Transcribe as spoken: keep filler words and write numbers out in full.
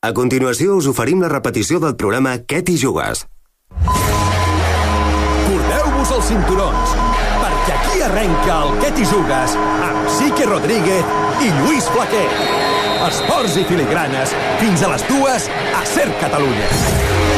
A continuació us oferim la repetició del programa Què t'hi jugues? Cordeu-vos els cinturons, perquè aquí arrenca el Què t'hi jugues amb Sique Rodríguez i Lluís Flaquer. Esports i filigranes, fins a les dues a Ser Catalunya.